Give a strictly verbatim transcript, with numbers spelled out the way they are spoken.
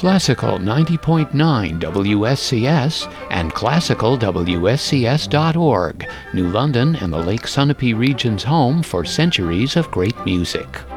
Classical ninety point nine W S C S and classical W S C S dot org, New London and the Lake Sunapee region's home for centuries of great music.